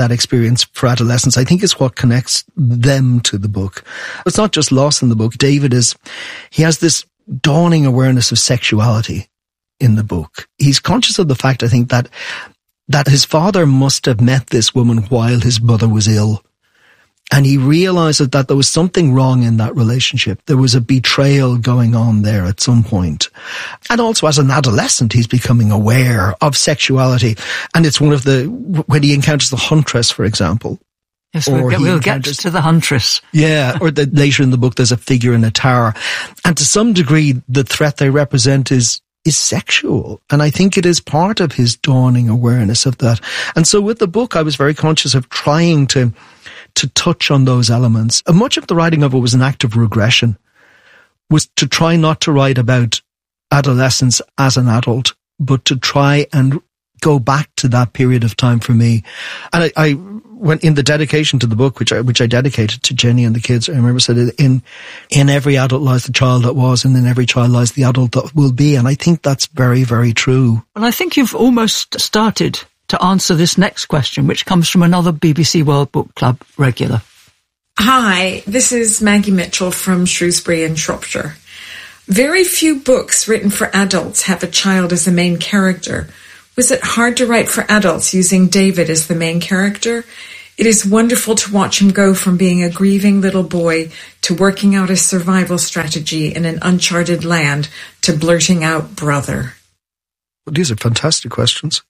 that experience for adolescence, I think, is what connects them to the book. It's not just lost in the book. David he has this dawning awareness of sexuality in the book. He's conscious of the fact, I think, that his father must have met this woman while his mother was ill. And he realizes that there was something wrong in that relationship. There was a betrayal going on there at some point. And also as an adolescent, he's becoming aware of sexuality. And it's one of when he encounters the huntress, for example. Yes, we'll get to the huntress. Yeah, or later in the book, there's a figure in a tower. And to some degree, the threat they represent is sexual. And I think it is part of his dawning awareness of that. And so with the book, I was very conscious of trying to touch on those elements. And much of the writing of it was an act of regression, was to try not to write about adolescence as an adult, but to try and go back to that period of time for me. And I went in the dedication to the book, which I dedicated to Jenny and the kids. I remember said, in every adult lies the child that was, and in every child lies the adult that will be. And I think that's very, very true. Well, I think you've almost started to answer this next question, which comes from another BBC World Book Club regular. Hi, this is Maggie Mitchell from Shrewsbury in Shropshire. Very few books written for adults have a child as the main character. Was it hard to write for adults using David as the main character? It is wonderful to watch him go from being a grieving little boy to working out a survival strategy in an uncharted land to blurting out brother. Well, these are fantastic questions.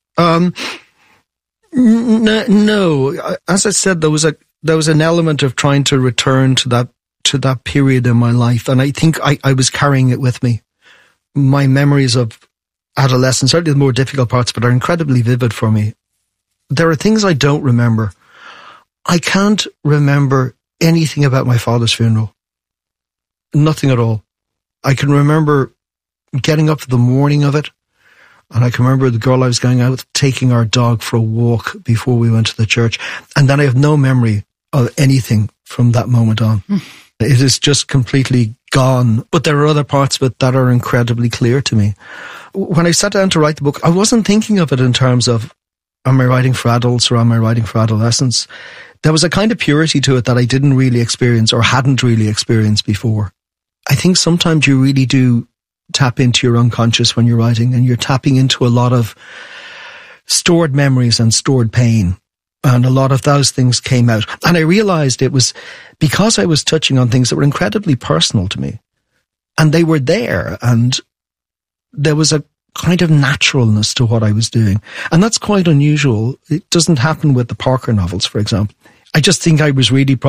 No, as I said, there was an element of trying to return to that period in my life, and I think I was carrying it with me. My memories of adolescence, certainly the more difficult parts, but are incredibly vivid for me. There are things I don't remember. I can't remember anything about my father's funeral. Nothing at all. I can remember getting up for the morning of it, and I can remember the girl I was going out with taking our dog for a walk before we went to the church. And then I have no memory of anything from that moment on. It is just completely gone. But there are other parts of it that are incredibly clear to me. When I sat down to write the book, I wasn't thinking of it in terms of, am I writing for adults or am I writing for adolescents? There was a kind of purity to it that I didn't really experience or hadn't really experienced before. I think sometimes you really do tap into your unconscious when you're writing, and you're tapping into a lot of stored memories and stored pain. And a lot of those things came out. And I realized it was because I was touching on things that were incredibly personal to me. And they were there, and there was a kind of naturalness to what I was doing. And that's quite unusual. It doesn't happen with the Parker novels, for example. I just think I was really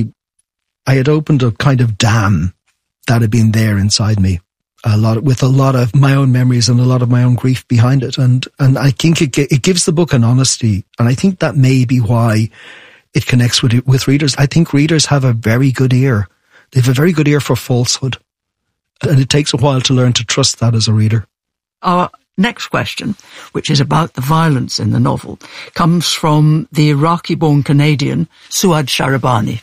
I had opened a kind of dam that had been there inside me. With a lot of my own memories and a lot of my own grief behind it. And I think it gives the book an honesty. And I think that may be why it connects with readers. I think readers have a very good ear. They have a very good ear for falsehood. And it takes a while to learn to trust that as a reader. Our next question, which is about the violence in the novel, comes from the Iraqi-born Canadian Suad Sharabani.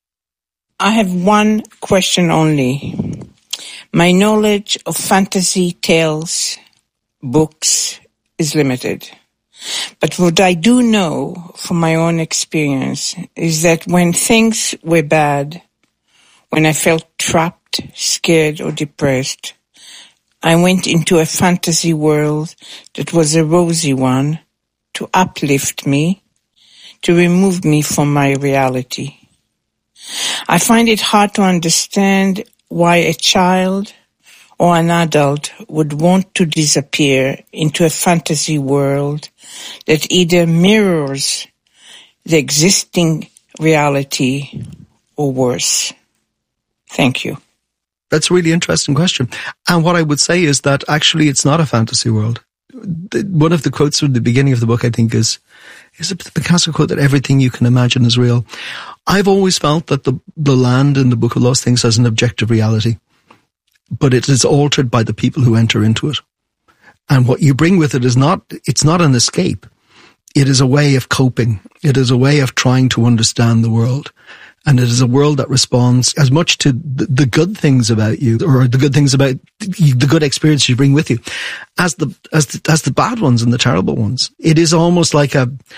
I have one question only. My knowledge of fantasy tales, books, is limited. But what I do know from my own experience is that when things were bad, when I felt trapped, scared, or depressed, I went into a fantasy world that was a rosy one to uplift me, to remove me from my reality. I find it hard to understand why a child or an adult would want to disappear into a fantasy world that either mirrors the existing reality or worse. Thank you. That's a really interesting question. And what I would say is that actually it's not a fantasy world. One of the quotes from the beginning of the book, I think, is a Picasso quote that everything you can imagine is real. I've always felt that the land in the Book of Lost Things has an objective reality, but it is altered by the people who enter into it. And what you bring with it it's not an escape. It is a way of coping. It is a way of trying to understand the world. And it is a world that responds as much to the good things about you, or the good things about the good experience you bring with you, as the bad ones and the terrible ones. It is almost like a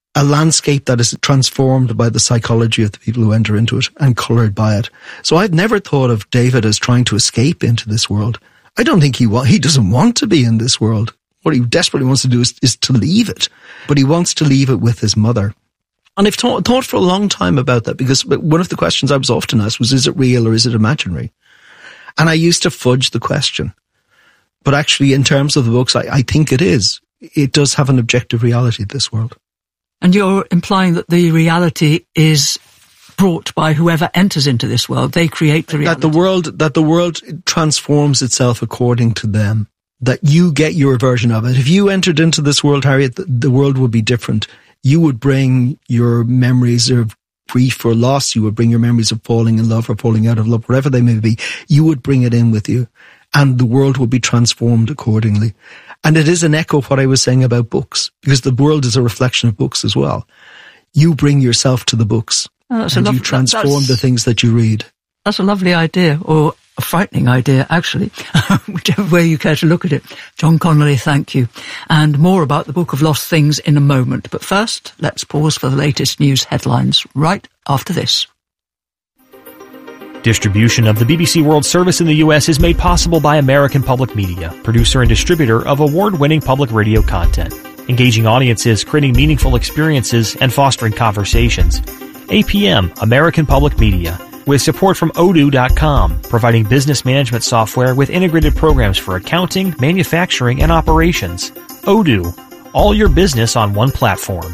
a landscape that is transformed by the psychology of the people who enter into it and coloured by it. So I've never thought of David as trying to escape into this world. I don't think he doesn't want to be in this world. What he desperately wants to do is to leave it. But he wants to leave it with his mother. And I've thought for a long time about that, because one of the questions I was often asked was, is it real or is it imaginary? And I used to fudge the question. But actually, in terms of the books, I think it is. It does have an objective reality, this world. And you're implying that the reality is brought by whoever enters into this world. They create the reality. That the world transforms itself according to them. That you get your version of it. If you entered into this world, Harriet, the world would be different. You would bring your memories of grief or loss. You would bring your memories of falling in love or falling out of love, whatever they may be. You would bring it in with you, and the world would be transformed accordingly. And it is an echo of what I was saying about books, because the world is a reflection of books as well. You bring yourself to the books, and you transform the things that you read. That's a lovely idea, or a frightening idea, actually, whichever way you care to look at it. John Connolly, thank you. And more about the Book of Lost Things in a moment. But first, let's pause for the latest news headlines right after this. Distribution of the BBC World Service in the U.S. is made possible by American Public Media, producer and distributor of award-winning public radio content, engaging audiences, creating meaningful experiences, and fostering conversations. APM, American Public Media, with support from Odoo.com, providing business management software with integrated programs for accounting, manufacturing, and operations. Odoo, all your business on one platform.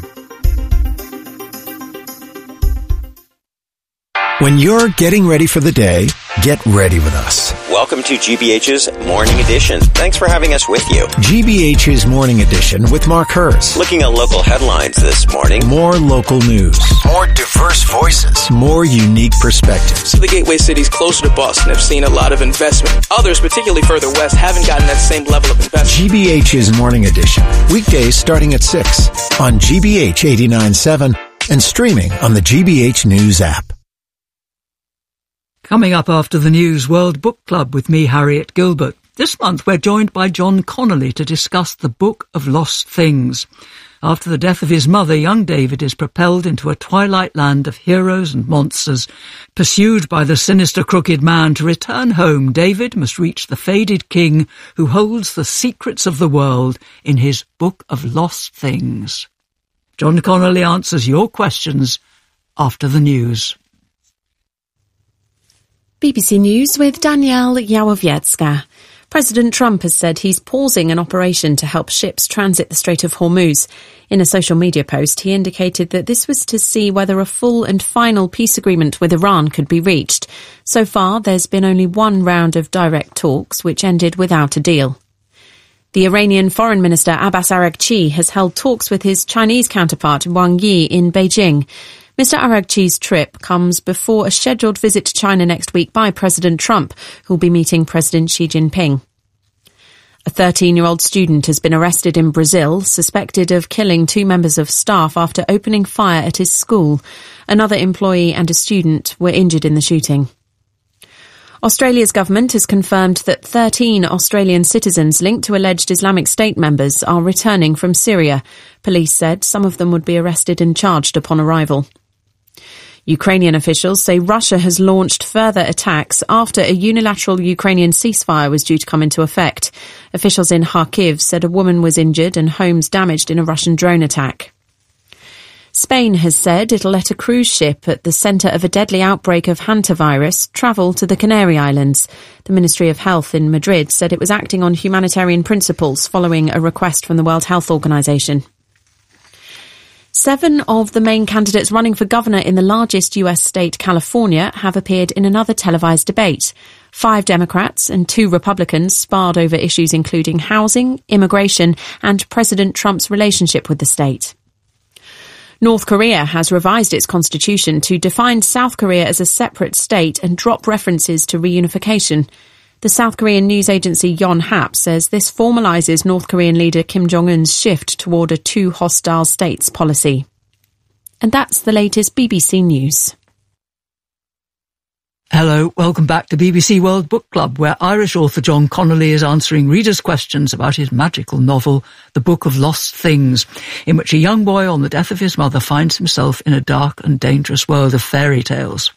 When you're getting ready for the day, get ready with us. Welcome to GBH's Morning Edition. Thanks for having us with you. GBH's Morning Edition with Mark Hurst. Looking at local headlines this morning. More local news. More diverse voices. More unique perspectives. The gateway cities closer to Boston have seen a lot of investment. Others, particularly further west, haven't gotten that same level of investment. GBH's Morning Edition. Weekdays starting at 6 on GBH 89.7 and streaming on the GBH News app. Coming up after the news, World Book Club with me, Harriet Gilbert. This month we're joined by John Connolly to discuss the Book of Lost Things. After the death of his mother, young David is propelled into a twilight land of heroes and monsters. Pursued by the sinister crooked man, to return home, David must reach the faded king who holds the secrets of the world in his Book of Lost Things. John Connolly answers your questions after the news. BBC News with Danielle Yawowiecka. President Trump has said he's pausing an operation to help ships transit the Strait of Hormuz. In a social media post, he indicated that this was to see whether a full and final peace agreement with Iran could be reached. So far, there's been only one round of direct talks, which ended without a deal. The Iranian Foreign Minister Abbas Araghchi has held talks with his Chinese counterpart Wang Yi in Beijing. Mr. Araghchi's trip comes before a scheduled visit to China next week by President Trump, who'll be meeting President Xi Jinping. A 13-year-old student has been arrested in Brazil, suspected of killing 2 members of staff after opening fire at his school. Another employee and a student were injured in the shooting. Australia's government has confirmed that 13 Australian citizens linked to alleged Islamic State members are returning from Syria. Police said some of them would be arrested and charged upon arrival. Ukrainian officials say Russia has launched further attacks after a unilateral Ukrainian ceasefire was due to come into effect. Officials in Kharkiv said a woman was injured and homes damaged in a Russian drone attack. Spain has said it'll let a cruise ship at the centre of a deadly outbreak of hantavirus travel to the Canary Islands. The Ministry of Health in Madrid said it was acting on humanitarian principles following a request from the World Health Organization. 7 of the main candidates running for governor in the largest US state, California, have appeared in another televised debate. 5 Democrats and 2 Republicans sparred over issues including housing, immigration, and President Trump's relationship with the state. North Korea has revised its constitution to define South Korea as a separate state and drop references to reunification. The South Korean news agency Yonhap says this formalises North Korean leader Kim Jong-un's shift toward a 2 hostile states policy. And that's the latest BBC News. Hello, welcome back to BBC World Book Club, where Irish author John Connolly is answering readers' questions about his magical novel, The Book of Lost Things, in which a young boy on the death of his mother finds himself in a dark and dangerous world of fairy tales.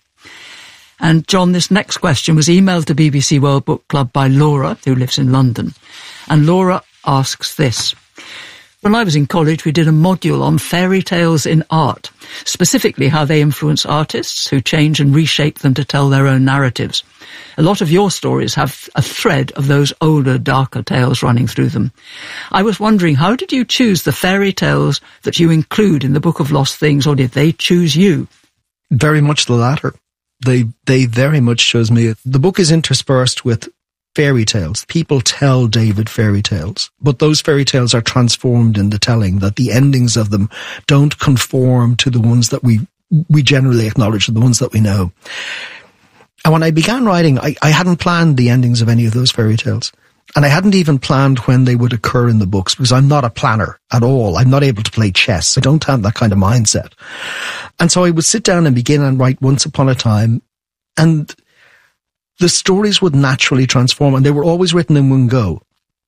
And John, this next question was emailed to BBC World Book Club by Laura, who lives in London. And Laura asks this. When I was in college, we did a module on fairy tales in art, specifically how they influence artists who change and reshape them to tell their own narratives. A lot of your stories have a thread of those older, darker tales running through them. I was wondering, how did you choose the fairy tales that you include in the Book of Lost Things, or did they choose you? Very much the latter. They very much chose me. The book is interspersed with fairy tales. People tell David fairy tales, but those fairy tales are transformed in the telling, that the endings of them don't conform to the ones that we generally acknowledge, the ones that we know. And when I began writing, I hadn't planned the endings of any of those fairy tales. And I hadn't even planned when they would occur in the books, because I'm not a planner at all. I'm not able to play chess. I don't have that kind of mindset. And so I would sit down and begin and write Once Upon a Time, and the stories would naturally transform, and they were always written in one go.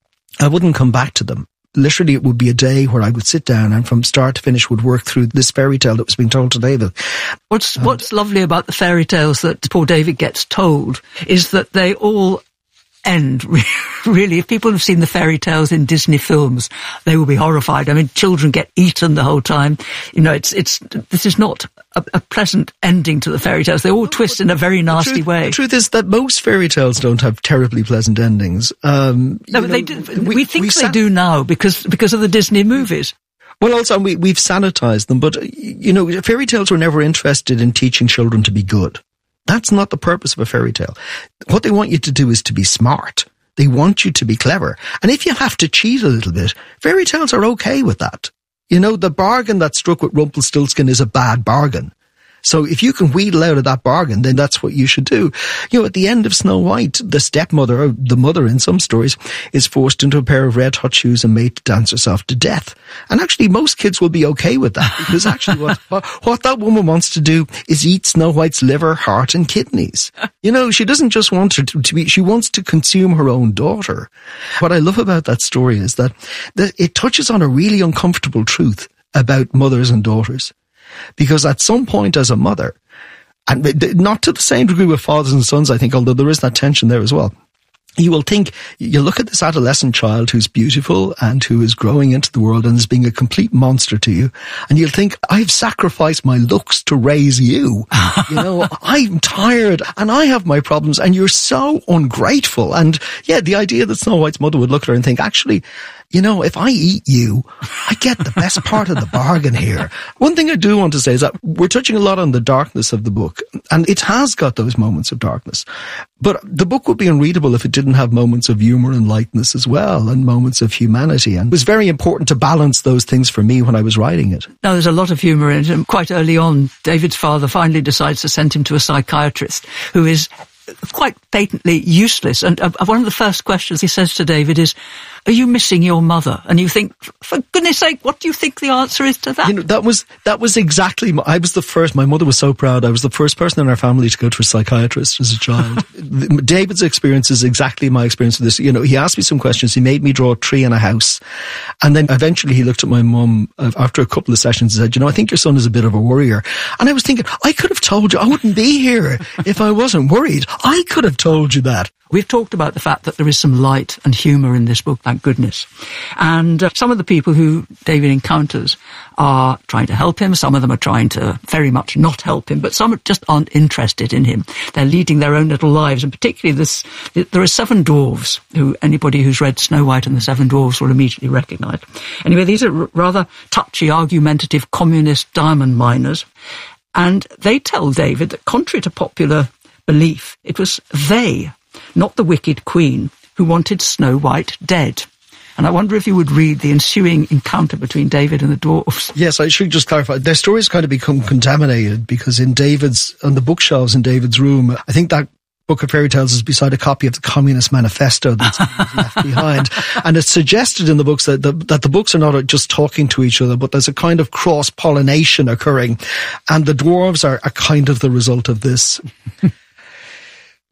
I wouldn't come back to them. Literally, it would be a day where I would sit down and from start to finish would work through this fairy tale that was being told to David. What's lovely about the fairy tales that poor David gets told is that they all end, really. If people have seen the fairy tales in Disney films, they will be horrified. I mean, children get eaten the whole time. You know, this is not a pleasant ending to the fairy tales. They all twist in a very nasty way. The truth is that most fairy tales don't have terribly pleasant endings. No, but they do. We think they do now because of the Disney movies. Well, also, we've sanitized them, but, you know, fairy tales were never interested in teaching children to be good. That's not the purpose of a fairy tale. What they want you to do is to be smart. They want you to be clever. And if you have to cheat a little bit, fairy tales are okay with that. You know, the bargain that struck with Rumpelstiltskin is a bad bargain. So if you can wheedle out of that bargain, then that's what you should do. You know, at the end of Snow White, the stepmother, or the mother in some stories, is forced into a pair of red hot shoes and made to dance herself to death. And actually, most kids will be okay with that, because actually what that woman wants to do is eat Snow White's liver, heart and kidneys. You know, she doesn't just want her to be, she wants to consume her own daughter. What I love about that story is that it touches on a really uncomfortable truth about mothers and daughters. Because at some point as a mother, and not to the same degree with fathers and sons, I think, although there is that tension there as well, you will think, you look at this adolescent child who's beautiful and who is growing into the world and is being a complete monster to you, and you'll think, I've sacrificed my looks to raise you. You know, I'm tired and I have my problems and you're so ungrateful. And yeah, the idea that Snow White's mother would look at her and think, actually, you know, if I eat you, I get the best part of the bargain here. One thing I do want to say is that we're touching a lot on the darkness of the book, and it has got those moments of darkness. But the book would be unreadable if it didn't have moments of humour and lightness as well, and moments of humanity. And it was very important to balance those things for me when I was writing it. Now, there's a lot of humour in it. Quite early on, David's father finally decides to send him to a psychiatrist who is quite patently useless. And one of the first questions he says to David is, are you missing your mother? And you think, for goodness sake, what do you think the answer is to that? You know, that was exactly, I was the first, my mother was so proud, I was the first person in our family to go to a psychiatrist as a child. David's experience is exactly my experience with this. You know, he asked me some questions, he made me draw a tree and a house. And then eventually he looked at my mum after a couple of sessions and said, you know, I think your son is a bit of a worrier. And I was thinking, I could have told you, I wouldn't be here if I wasn't worried. I could have told you that. We've talked about the fact that there is some light and humour in this book, thank goodness. And some of the people who David encounters are trying to help him. Some of them are trying to very much not help him, but some just aren't interested in him. They're leading their own little lives. And particularly there are 7 dwarves who anybody who's read Snow White and the 7 Dwarfs will immediately recognise. Anyway, these are rather touchy, argumentative communist diamond miners. And they tell David that contrary to popular belief, it was they, not the wicked queen, who wanted Snow White dead. And I wonder if you would read the ensuing encounter between David and the dwarfs. Yes, I should just clarify. Their stories kind of become contaminated because on the bookshelves in David's room, I think that book of fairy tales is beside a copy of the Communist Manifesto that's left behind. And it's suggested in the books that the books are not just talking to each other, but there's a kind of cross-pollination occurring. And the dwarves are kind of the result of this.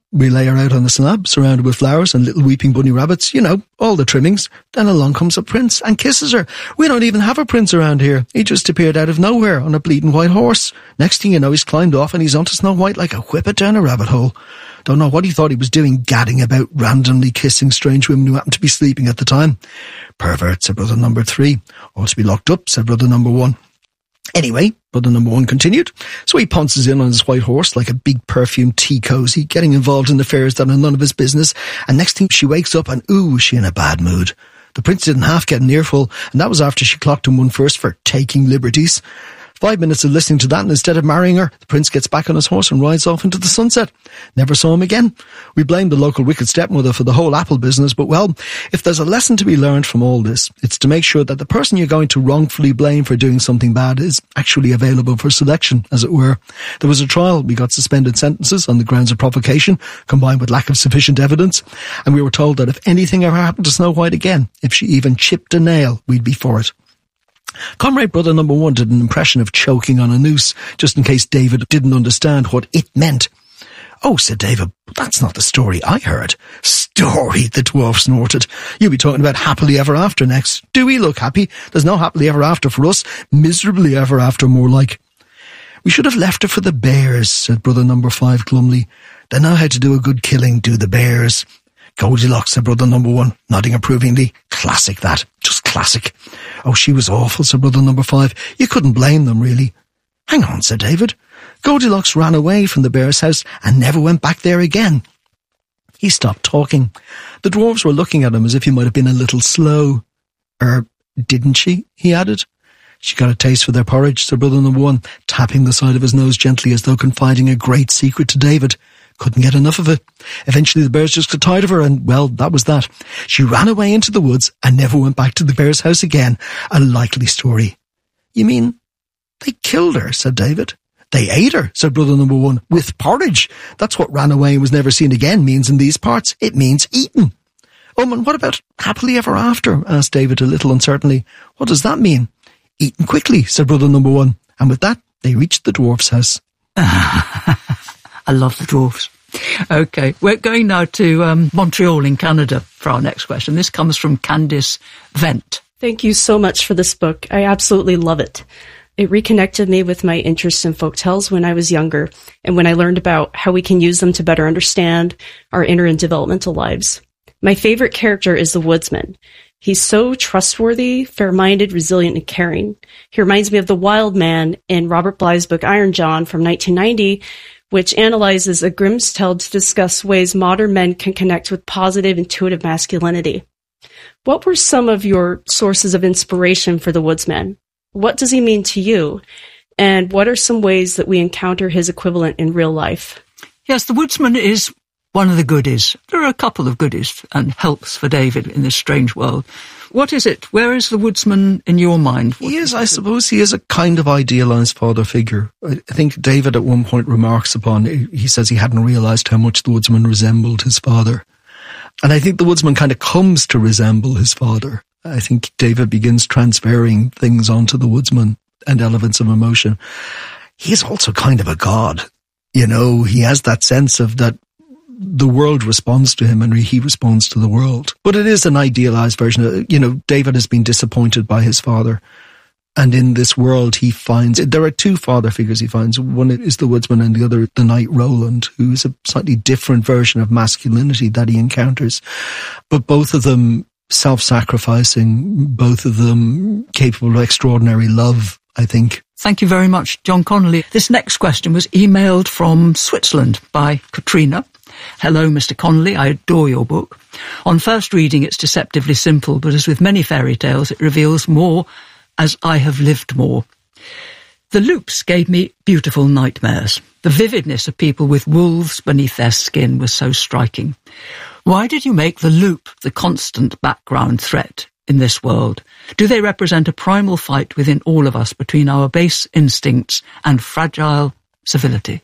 We lay her out on the slab, surrounded with flowers and little weeping bunny rabbits, you know, all the trimmings. Then along comes a prince and kisses her. We don't even have a prince around here. He just appeared out of nowhere on a bleeding white horse. Next thing you know, he's climbed off and he's onto Snow White like a whippet down a rabbit hole. Don't know what he thought he was doing, gadding about, randomly kissing strange women who happened to be sleeping at the time. Pervert, said brother number 3. Ought to be locked up, said brother number 1. Anyway, brother number 1 continued. So he pounces in on his white horse like a big perfumed tea cozy, getting involved in affairs that are none of his business. And next thing she wakes up and ooh, is she in a bad mood. The prince didn't half get an earful, and that was after she clocked him one first for taking liberties. 5 minutes of listening to that, and instead of marrying her, the prince gets back on his horse and rides off into the sunset. Never saw him again. We blamed the local wicked stepmother for the whole apple business, but well, if there's a lesson to be learned from all this, it's to make sure that the person you're going to wrongfully blame for doing something bad is actually available for selection, as it were. There was a trial. We got suspended sentences on the grounds of provocation, combined with lack of sufficient evidence, and we were told that if anything ever happened to Snow White again, if she even chipped a nail, we'd be for it. Comrade brother number 1 did an impression of choking on a noose, just in case David didn't understand what it meant. Oh, said David, that's not the story I heard. Story, the dwarf snorted. You'll be talking about happily ever after next. Do we look happy? There's no happily ever after for us. Miserably ever after, more like. We should have left her for the bears, said brother number 5 glumly. They know how to do a good killing, do the bears. Goldilocks, said brother number 1, nodding approvingly. Classic, that. Just classic. Oh, she was awful, said brother number 5. You couldn't blame them, really. Hang on, said David. Goldilocks ran away from the bear's house and never went back there again. He stopped talking. The dwarves were looking at him as if he might have been a little slow. Didn't she? He added. She got a taste for their porridge, said brother number 1, tapping the side of his nose gently as though confiding a great secret to David. Couldn't get enough of it. Eventually the bears just got tired of her and, well, that was that. She ran away into the woods and never went back to the bear's house again. A likely story. You mean they killed her, said David. They ate her, said brother number 1, with porridge. That's what ran away and was never seen again means in these parts. It means eaten. And what about happily ever after? Asked David a little uncertainly. What does that mean? Eaten quickly, said brother number 1. And with that, they reached the dwarf's house. I love the dwarfs. Okay, we're going now to Montreal in Canada for our next question. This comes from Candice Vent. Thank you so much for this book. I absolutely love it. It reconnected me with my interest in folktales when I was younger, and when I learned about how we can use them to better understand our inner and developmental lives. My favorite character is the woodsman. He's so trustworthy, fair-minded, resilient, and caring. He reminds me of the wild man in Robert Bly's book Iron John from 1990, which analyzes a Grimm's tale to discuss ways modern men can connect with positive, intuitive masculinity. What were some of your sources of inspiration for the woodsman? What does he mean to you? And what are some ways that we encounter his equivalent in real life? Yes, the woodsman is one of the goodies. There are a couple of goodies and helps for David in this strange world. What is it? Where is the woodsman in your mind? I suppose he is a kind of idealised father figure. I think David at one point remarks upon, he says he hadn't realised how much the woodsman resembled his father. And I think the woodsman kind of comes to resemble his father. I think David begins transferring things onto the woodsman and elements of emotion. He's also kind of a god. You know, he has that sense of that the world responds to him and he responds to the world. But it is an idealized version. You know, David has been disappointed by his father. And in this world, he finds, there are two father figures he finds. One is the woodsman and the other, the knight Roland, who is a slightly different version of masculinity that he encounters. But both of them self-sacrificing, both of them capable of extraordinary love, I think. Thank you very much, John Connolly. This next question was emailed from Switzerland by Katrina. Hello, Mr. Connolly, I adore your book. On first reading, it's deceptively simple, but as with many fairy tales, it reveals more as I have lived more. The loops gave me beautiful nightmares. The vividness of people with wolves beneath their skin was so striking. Why did you make the loop the constant background threat in this world? Do they represent a primal fight within all of us between our base instincts and fragile civility?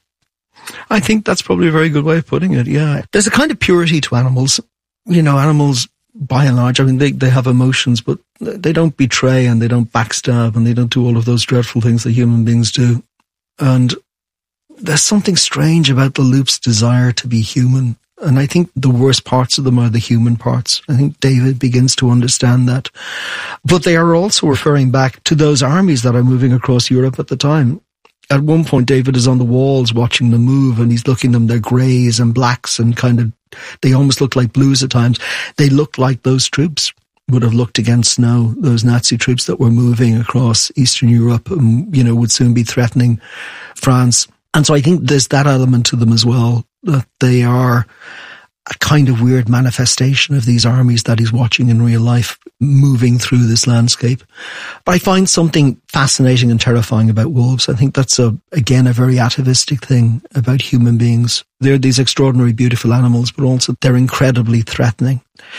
I think that's probably a very good way of putting it, yeah. There's a kind of purity to animals. You know, animals, by and large, I mean, they have emotions, but they don't betray and they don't backstab and they don't do all of those dreadful things that human beings do. And there's something strange about the Loop's desire to be human. And I think the worst parts of them are the human parts. I think David begins to understand that. But they are also referring back to those armies that are moving across Europe at the time. At one point, David is on the walls watching them move, and he's looking at them. They're greys and blacks and kind of, they almost look like blues at times. They look like those troops would have looked against Snow, those Nazi troops that were moving across Eastern Europe and, you know, would soon be threatening France. And so I think there's that element to them as well, that they are a kind of weird manifestation of these armies that he's watching in real life moving through this landscape. But I find something fascinating and terrifying about wolves. I think that's, again, a very atavistic thing about human beings. They're these extraordinary, beautiful animals, but also they're incredibly threatening.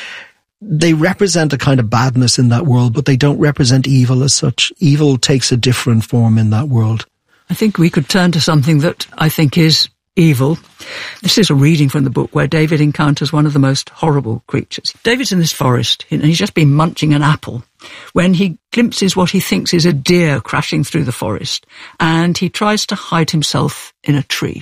They represent a kind of badness in that world, but they don't represent evil as such. Evil takes a different form in that world. I think we could turn to something that I think is evil. This is a reading from the book where David encounters one of the most horrible creatures. David's in this forest, and he's just been munching an apple when he glimpses what he thinks is a deer crashing through the forest, and he tries to hide himself in a tree.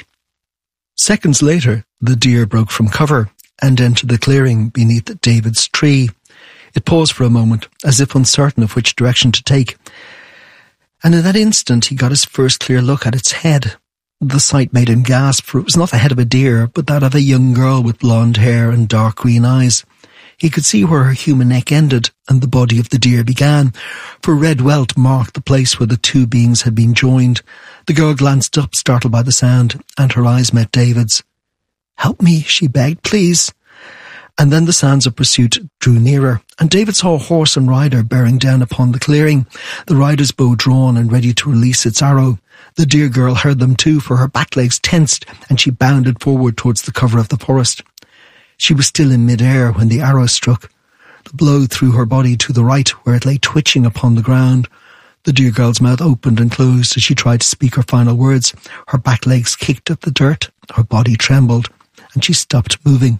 Seconds later, the deer broke from cover and entered the clearing beneath David's tree. It paused for a moment, as if uncertain of which direction to take. And in that instant, he got his first clear look at its head. The sight made him gasp, for it was not the head of a deer, but that of a young girl with blonde hair and dark green eyes. He could see where her human neck ended and the body of the deer began, for red welt marked the place where the two beings had been joined. The girl glanced up, startled by the sound, and her eyes met David's. "Help me," she begged, "please." And then the sounds of pursuit drew nearer, and David saw a horse and rider bearing down upon the clearing, the rider's bow drawn and ready to release its arrow. The deer girl heard them too, for her back legs tensed, and she bounded forward towards the cover of the forest. She was still in mid-air when the arrow struck. The blow threw her body to the right, where it lay twitching upon the ground. The deer girl's mouth opened and closed as she tried to speak her final words. Her back legs kicked at the dirt, her body trembled, and she stopped moving.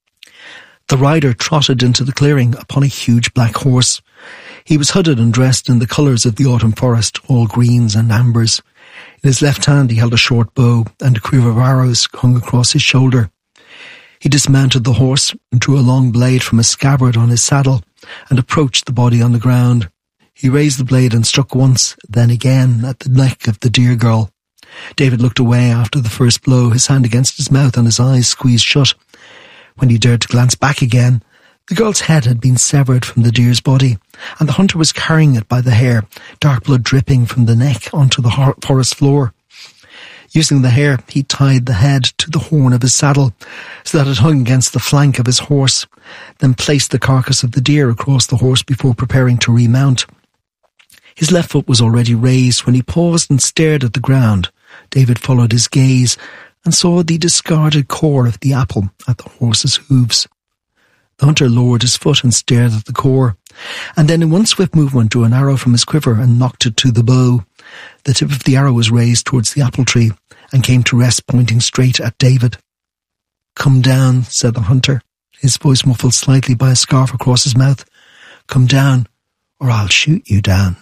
The rider trotted into the clearing upon a huge black horse. He was hooded and dressed in the colours of the autumn forest, all greens and ambers. In his left hand he held a short bow, and a quiver of arrows hung across his shoulder. He dismounted the horse and drew a long blade from a scabbard on his saddle and approached the body on the ground. He raised the blade and struck once, then again, at the neck of the deer girl. David looked away after the first blow, his hand against his mouth and his eyes squeezed shut. When he dared to glance back again, the girl's head had been severed from the deer's body, and the hunter was carrying it by the hair, dark blood dripping from the neck onto the forest floor. Using the hair, he tied the head to the horn of his saddle, so that it hung against the flank of his horse, then placed the carcass of the deer across the horse before preparing to remount. His left foot was already raised when he paused and stared at the ground. David followed his gaze and saw the discarded core of the apple at the horse's hooves. The hunter lowered his foot and stared at the core, and then in one swift movement drew an arrow from his quiver and knocked it to the bow. The tip of the arrow was raised towards the apple tree and came to rest pointing straight at David. "Come down," said the hunter, his voice muffled slightly by a scarf across his mouth. "Come down, or I'll shoot you down."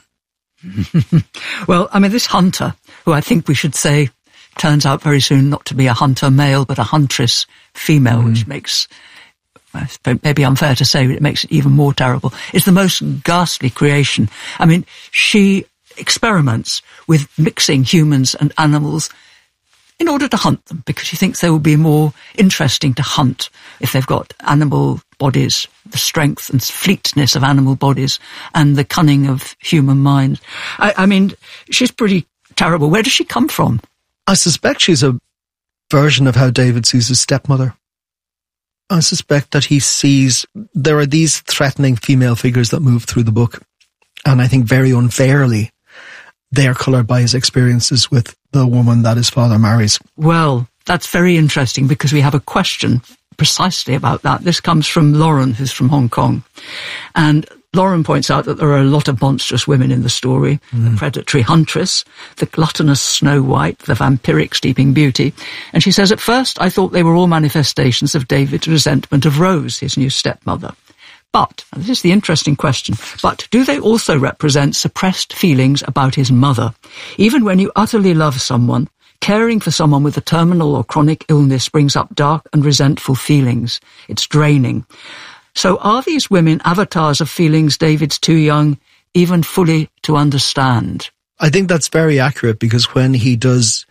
Well, I mean, this hunter, who I think we should say turns out very soon not to be a hunter male, but a huntress female, which makes, maybe unfair to say, but it makes it even more terrible. It's the most ghastly creation. I mean, she experiments with mixing humans and animals in order to hunt them, because she thinks they will be more interesting to hunt if they've got animal bodies, the strength and fleetness of animal bodies and the cunning of human minds. I mean, she's pretty terrible. Where does she come from? I suspect she's a version of how David sees his stepmother. I suspect that he sees there are these threatening female figures that move through the book, and I think very unfairly they are coloured by his experiences with the woman that his father marries. Well, that's very interesting, because we have a question precisely about that. This comes from Lauren, who's from Hong Kong. And Lauren points out that there are a lot of monstrous women in the story. The predatory huntress, the gluttonous Snow White, the vampiric Sleeping Beauty. And she says, at first I thought they were all manifestations of David's resentment of Rose, his new stepmother. But, and this is the interesting question, but do they also represent suppressed feelings about his mother? Even when you utterly love someone, Caring for someone with a terminal or chronic illness brings up dark and resentful feelings. It's draining. So are these women avatars of feelings David's too young even fully to understand? I think that's very accurate, because when he does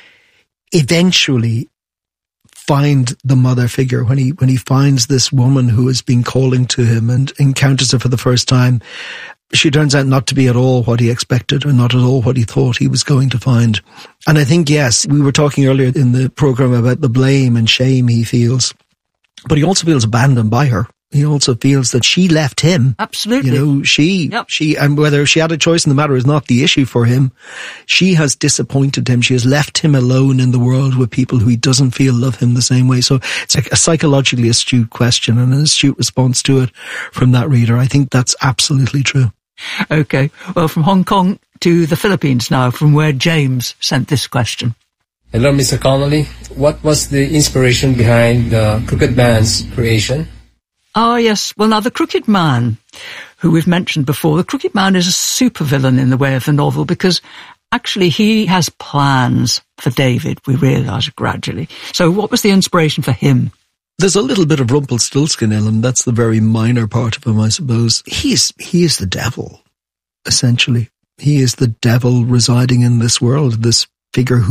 eventually find the mother figure, when he finds this woman who has been calling to him and encounters her for the first time, she turns out not to be at all what he expected, or not at all what he thought he was going to find. And I think, yes, we were talking earlier in the program about the blame and shame he feels, but he also feels abandoned by her. He also feels that she left him. Absolutely. And whether she had a choice in the matter is not the issue for him. She has disappointed him. She has left him alone in the world with people who he doesn't feel love him the same way. So it's a psychologically astute question and an astute response to it from that reader. I think that's absolutely true. Okay. Well, from Hong Kong to the Philippines now, from where James sent this question. Hello, Mr. Connolly. What was the inspiration behind the Crooked Man's creation? Ah, yes. Well, now, the Crooked Man, who we've mentioned before, the Crooked Man is a supervillain in the way of the novel, because actually he has plans for David, we realise gradually. So what was the inspiration for him? There's a little bit of Rumpelstiltskin in him. That's the very minor part of him, I suppose. He is the devil, essentially. He is the devil residing in this world, this figure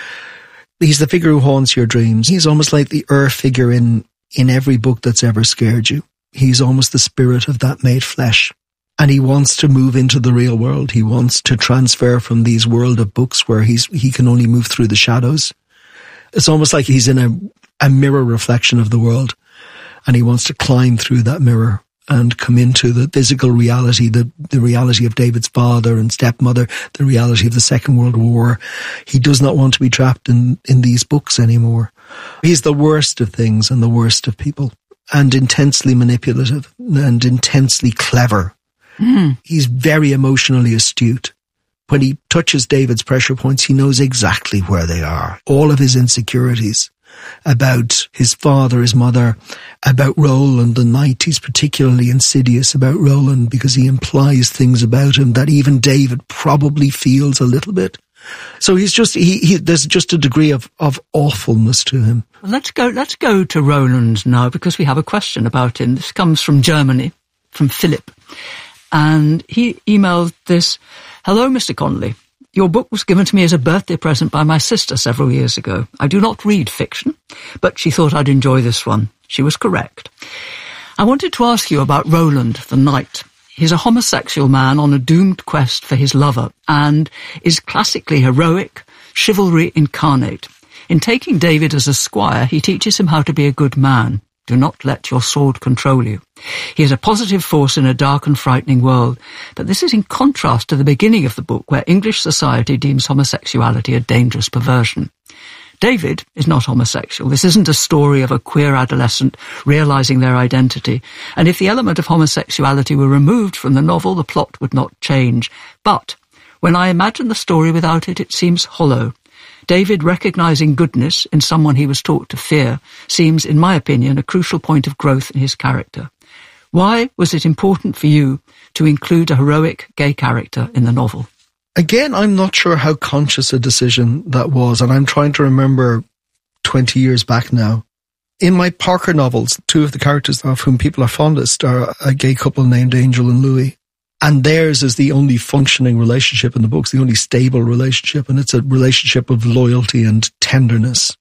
he's the figure who haunts your dreams. He's almost like the figure in every book that's ever scared you. He's almost the spirit of that made flesh. And he wants to move into the real world. He wants to transfer from these world of books where he can only move through the shadows. It's almost like he's in a mirror reflection of the world, and he wants to climb through that mirror and come into the physical reality, the reality of David's father and stepmother, the reality of the Second World War. He does not want to be trapped in these books anymore. He's the worst of things and the worst of people, and intensely manipulative and intensely clever. He's very emotionally astute. When he touches David's pressure points, he knows exactly where they are. All of his insecurities about his father, his mother, about Roland the knight. He's particularly insidious about Roland because he implies things about him that even David probably feels a little bit. So he's just, there's just a degree of awfulness to him. Well, let's go to Roland now, because we have a question about him. This comes from Germany, from Philip. And he emailed this: Hello, Mr. Connolly. Your book was given to me as a birthday present by my sister several years ago. I do not read fiction, but she thought I'd enjoy this one. She was correct. I wanted to ask you about Roland the knight. He's a homosexual man on a doomed quest for his lover and is classically heroic, chivalry incarnate. In taking David as a squire, he teaches him how to be a good man. Do not let your sword control you. He is a positive force in a dark and frightening world, but this is in contrast to the beginning of the book, where English society deems homosexuality a dangerous perversion. David is not homosexual. This isn't a story of a queer adolescent realizing their identity, and if the element of homosexuality were removed from the novel, the plot would not change. But when I imagine the story without it, it seems hollow. David recognizing goodness in someone he was taught to fear seems, in my opinion, a crucial point of growth in his character. Why was it important for you to include a heroic gay character in the novel? Again, I'm not sure how conscious a decision that was, and I'm trying to remember 20 years back now. In my Parker novels, two of the characters of whom people are fondest are a gay couple named Angel and Louis. And theirs is the only functioning relationship in the books, the only stable relationship, and it's a relationship of loyalty and tenderness.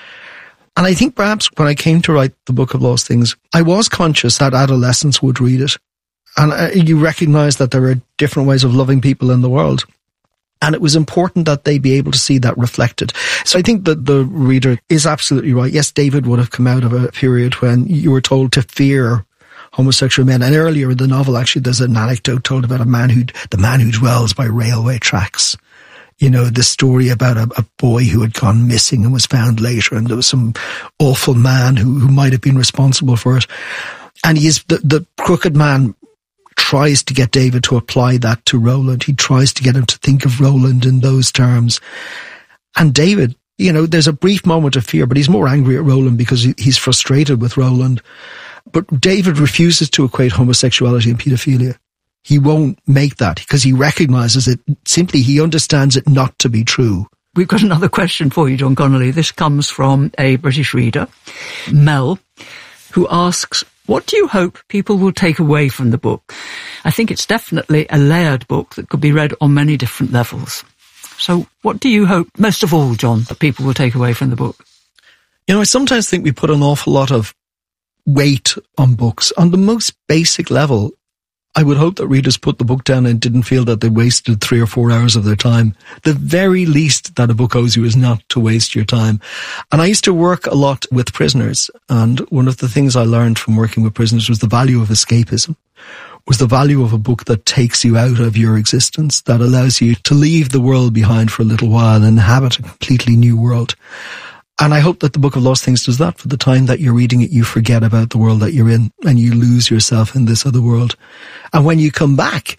And I think perhaps when I came to write the Book of Lost Things, I was conscious that adolescents would read it. And you recognize that there are different ways of loving people in the world. And it was important that they be able to see that reflected. So I think that the reader is absolutely right. Yes, David would have come out of a period when you were told to fear homosexual men. And earlier in the novel, actually, there's an anecdote told about the man who dwells by railway tracks. You know, the story about a boy who had gone missing and was found later, and there was some awful man who might have been responsible for it. And the Crooked Man tries to get David to apply that to Roland. He tries to get him to think of Roland in those terms. And David, you know, there's a brief moment of fear, but he's more angry at Roland because he's frustrated with Roland. But David refuses to equate homosexuality and paedophilia. He won't make that because he recognizes it. Simply, he understands it not to be true. we've got another question for you, John Connolly. This comes from a British reader, Mel, who asks, what do you hope people will take away from the book? I think it's definitely a layered book that could be read on many different levels. So what do you hope, most of all, John, that people will take away from the book? You know, I sometimes think we put an awful lot of weight on books. On the most basic level, I would hope that readers put the book down and didn't feel that they wasted 3 or 4 hours of their time. The very least that a book owes you is not to waste your time. And I used to work a lot with prisoners, and one of the things I learned from working with prisoners was the value of escapism, was the value of a book that takes you out of your existence, that allows you to leave the world behind for a little while and inhabit a completely new world. And I hope that the Book of Lost Things does that. For the time that you're reading it, you forget about the world that you're in and you lose yourself in this other world. And when you come back,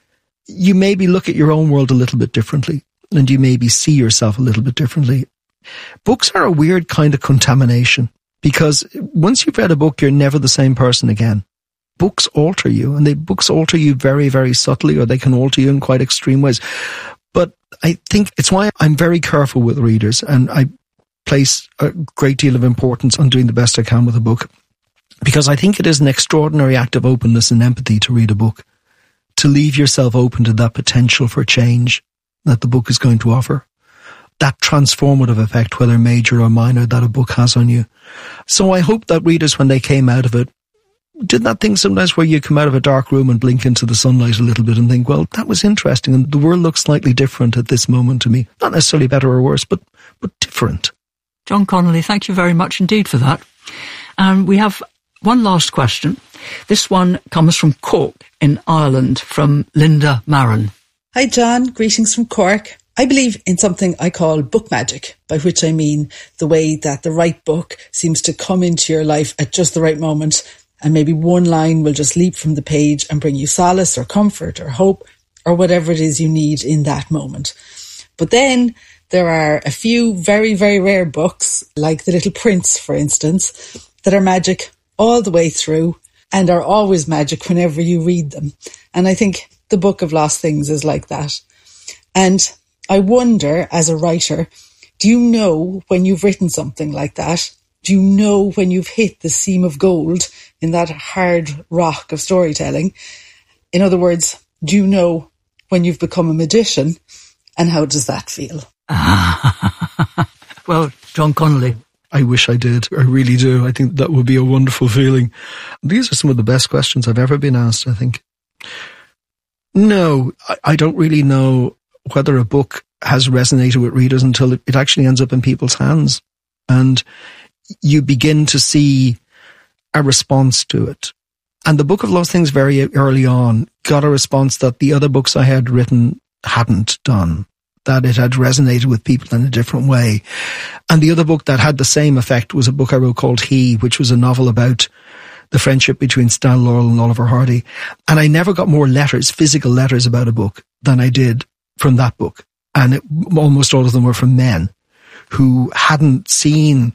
you maybe look at your own world a little bit differently, and you maybe see yourself a little bit differently. Books are a weird kind of contamination, because once you've read a book, you're never the same person again. Books alter you, and books alter you very, very subtly, or they can alter you in quite extreme ways. But I think it's why I'm very careful with readers, and I place a great deal of importance on doing the best I can with a book, because I think it is an extraordinary act of openness and empathy to read a book, to leave yourself open to that potential for change that the book is going to offer, that transformative effect, whether major or minor, that a book has on you. So I hope that readers, when they came out of it, did that thing sometimes where you come out of a dark room and blink into the sunlight a little bit and think, well, that was interesting, and the world looks slightly different at this moment to me. Not necessarily better or worse, but different. John Connolly, thank you very much indeed for that. And we have one last question. This one comes from Cork in Ireland, from Linda Maron. Hi, John. Greetings from Cork. I believe in something I call book magic, by which I mean the way that the right book seems to come into your life at just the right moment, and maybe one line will just leap from the page and bring you solace or comfort or hope or whatever it is you need in that moment. But then there are a few very, very rare books, like The Little Prince, for instance, that are magic all the way through and are always magic whenever you read them. And I think the Book of Lost Things is like that. And I wonder, as a writer, do you know when you've written something like that? Do you know when you've hit the seam of gold in that hard rock of storytelling? In other words, do you know when you've become a magician? And how does that feel? Well, John Connolly. I wish I did. I really do. I think that would be a wonderful feeling. These are some of the best questions I've ever been asked, I think. No, I don't really know whether a book has resonated with readers until it actually ends up in people's hands. And you begin to see a response to it. And the Book of Lost Things very early on got a response that the other books I had written hadn't done, that it had resonated with people in a different way. And the other book that had the same effect was a book I wrote called He, which was a novel about the friendship between Stan Laurel and Oliver Hardy. And I never got more letters, physical letters about a book, than I did from that book. And almost all of them were from men who hadn't seen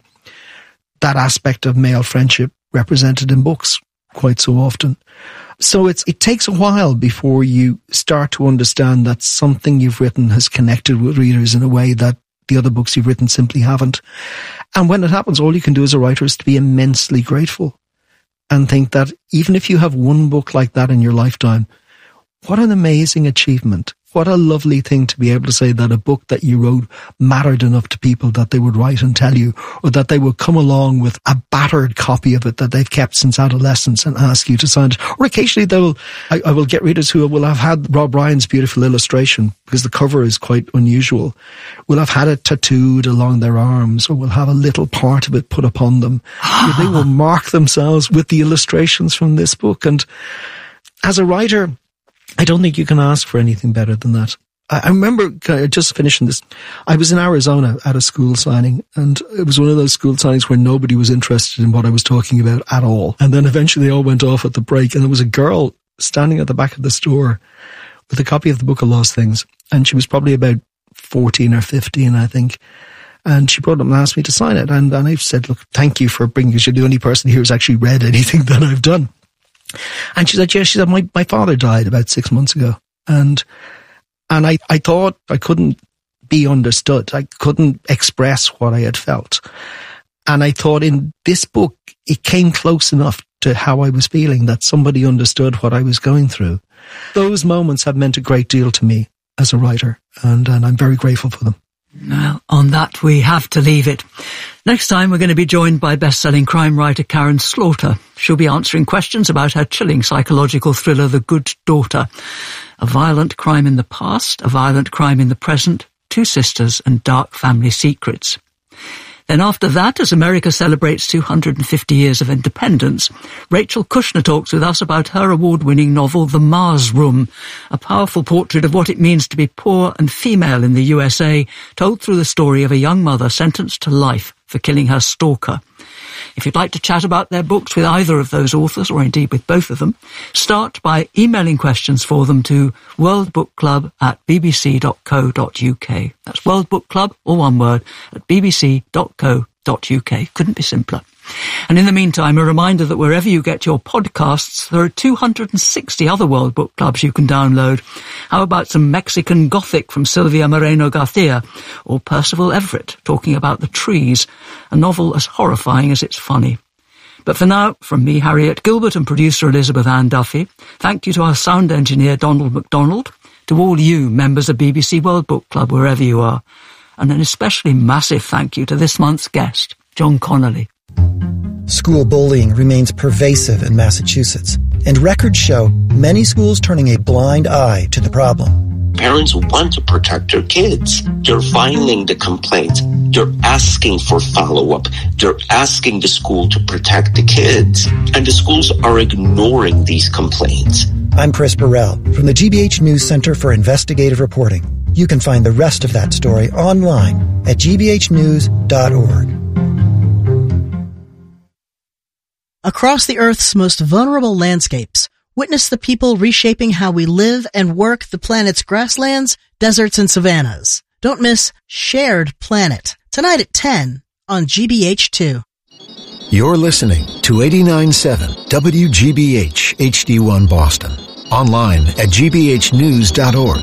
that aspect of male friendship represented in books quite so often. So it takes a while before you start to understand that something you've written has connected with readers in a way that the other books you've written simply haven't. And when it happens, all you can do as a writer is to be immensely grateful and think that even if you have one book like that in your lifetime, what an amazing achievement. What a lovely thing to be able to say that a book that you wrote mattered enough to people that they would write and tell you, or that they would come along with a battered copy of it that they've kept since adolescence and ask you to sign it. Or occasionally I will get readers who will have had Rob Ryan's beautiful illustration, because the cover is quite unusual, will have had it tattooed along their arms, or will have a little part of it put upon them. They will mark themselves with the illustrations from this book. And as a writer, I don't think you can ask for anything better than that. I remember, just finishing this, I was in Arizona at a school signing, and it was one of those school signings where nobody was interested in what I was talking about at all. And then eventually they all went off at the break, and there was a girl standing at the back of the store with a copy of the Book of Lost Things, and she was probably about 14 or 15, I think. And she brought it up and asked me to sign it. And I said, look, thank you for bringing, because you're the only person here who's actually read anything that I've done. And she said, my father died about 6 months ago. And I thought I couldn't be understood. I couldn't express what I had felt. And I thought in this book, it came close enough to how I was feeling that somebody understood what I was going through. Those moments have meant a great deal to me as a writer, and I'm very grateful for them. Well, on that, we have to leave it. Next time, we're going to be joined by best-selling crime writer Karen Slaughter. She'll be answering questions about her chilling psychological thriller, The Good Daughter. A violent crime in the past, a violent crime in the present, two sisters and dark family secrets. Then after that, as America celebrates 250 years of independence, Rachel Kushner talks with us about her award-winning novel, The Mars Room, a powerful portrait of what it means to be poor and female in the USA, told through the story of a young mother sentenced to life for killing her stalker. If you'd like to chat about their books with either of those authors, or indeed with both of them, start by emailing questions for them to worldbookclub@bbc.co.uk. That's worldbookclub, all one word, at bbc.co.uk. Couldn't be simpler. And in the meantime, a reminder that wherever you get your podcasts, there are 260 other World Book Clubs you can download. How about some Mexican Gothic from Silvia Moreno Garcia, or Percival Everett talking about the trees, a novel as horrifying as it's funny. But for now, from me, Harriet Gilbert, and producer Elizabeth Ann Duffy, thank you to our sound engineer Donald MacDonald, to all you members of BBC World Book Club, wherever you are, and an especially massive thank you to this month's guest, John Connolly. School bullying remains pervasive in Massachusetts, and records show many schools turning a blind eye to the problem. Parents want to protect their kids. They're filing the complaints. They're asking for follow-up. They're asking the school to protect the kids. And the schools are ignoring these complaints. I'm Chris Burrell from the GBH News Center for Investigative Reporting. You can find the rest of that story online at gbhnews.org. Across the Earth's most vulnerable landscapes, witness the people reshaping how we live and work the planet's grasslands, deserts, and savannas. Don't miss Shared Planet, tonight at 10 on GBH2. You're listening to 89.7 WGBH HD1 Boston. Online at gbhnews.org.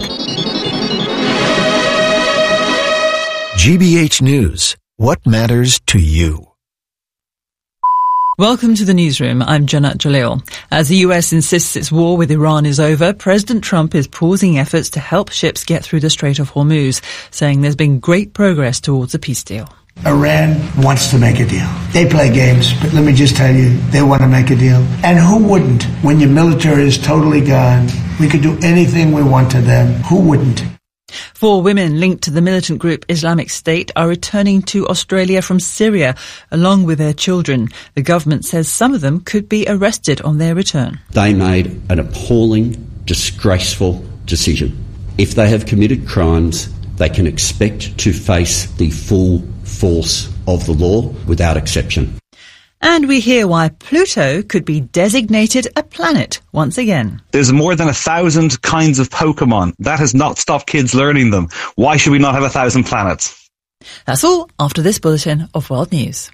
GBH News. What matters to you? Welcome to the newsroom. I'm Janat Jalil. As the US insists its war with Iran is over, President Trump is pausing efforts to help ships get through the Strait of Hormuz, saying there's been great progress towards a peace deal. Iran wants to make a deal. They play games, but let me just tell you, they want to make a deal. And who wouldn't? When your military is totally gone, we could do anything we want to them. Who wouldn't? 4 women linked to the militant group Islamic State are returning to Australia from Syria, along with their children. The government says some of them could be arrested on their return. They made an appalling, disgraceful decision. If they have committed crimes, they can expect to face the full force of the law without exception. And we hear why Pluto could be designated a planet once again. There's more than 1,000 kinds of Pokemon. That has not stopped kids learning them. Why should we not have 1,000 planets? That's all after this bulletin of World News.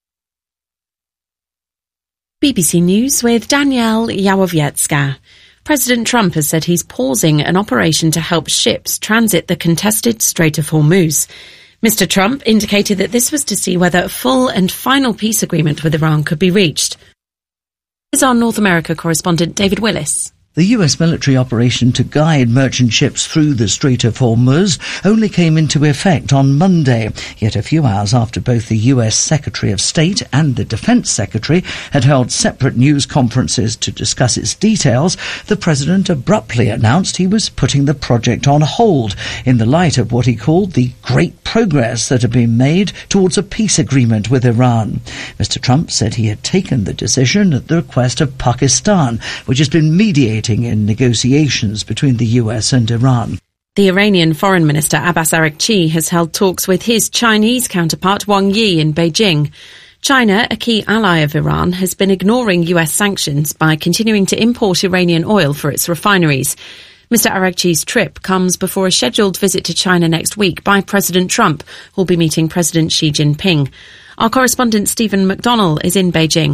BBC News with Danielle Yawowiecka. President Trump has said he's pausing an operation to help ships transit the contested Strait of Hormuz. Mr. Trump indicated that this was to see whether a full and final peace agreement with Iran could be reached. Here's our North America correspondent David Willis. The US military operation to guide merchant ships through the Strait of Hormuz only came into effect on Monday, yet a few hours after both the US Secretary of State and the Defense Secretary had held separate news conferences to discuss its details, the president abruptly announced he was putting the project on hold in the light of what he called the great progress that had been made towards a peace agreement with Iran. Mr. Trump said he had taken the decision at the request of Pakistan, which has been mediating in negotiations between the US and Iran. The Iranian Foreign Minister Abbas Araghchi has held talks with his Chinese counterpart Wang Yi in Beijing. China, a key ally of Iran, has been ignoring US sanctions by continuing to import Iranian oil for its refineries. Mr. Araghchi's trip comes before a scheduled visit to China next week by President Trump, who'll be meeting President Xi Jinping. Our correspondent Stephen McDonnell is in Beijing.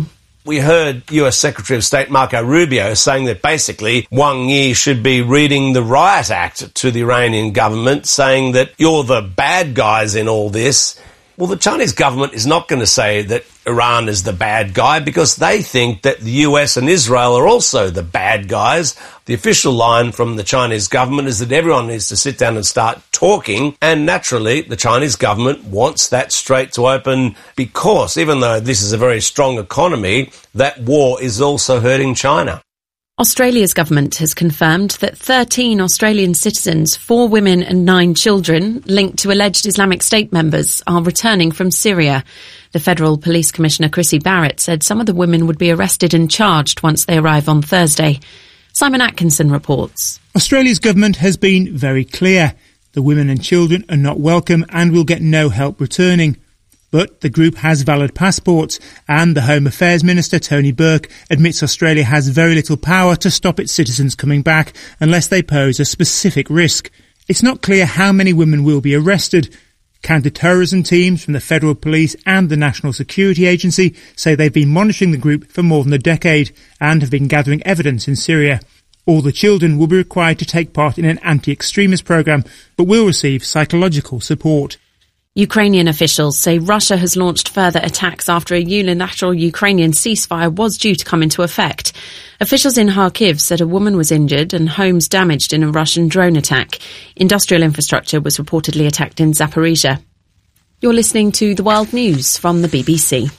We heard US Secretary of State Marco Rubio saying that basically Wang Yi should be reading the Riot Act to the Iranian government, saying that you're the bad guys in all this. Well, the Chinese government is not going to say that Iran is the bad guy because they think that the US and Israel are also the bad guys. The official line from the Chinese government is that everyone needs to sit down and start talking, and naturally the Chinese government wants that strait to open because even though this is a very strong economy, that war is also hurting China. Australia's government has confirmed that 13 Australian citizens, 4 women and 9 children, linked to alleged Islamic State members are returning from Syria. The Federal Police Commissioner Chrissy Barrett said some of the women would be arrested and charged once they arrive on Thursday. Simon Atkinson reports. Australia's government has been very clear. The women and children are not welcome and will get no help returning. But the group has valid passports, and the Home Affairs Minister, Tony Burke, admits Australia has very little power to stop its citizens coming back unless they pose a specific risk. It's not clear how many women will be arrested. Counter-terrorism teams from the Federal Police and the National Security Agency say they've been monitoring the group for more than a decade and have been gathering evidence in Syria. All the children will be required to take part in an anti-extremist programme, but will receive psychological support. Ukrainian officials say Russia has launched further attacks after a unilateral Ukrainian ceasefire was due to come into effect. Officials in Kharkiv said a woman was injured and homes damaged in a Russian drone attack. Industrial infrastructure was reportedly attacked in Zaporizhia. You're listening to The World News from the BBC.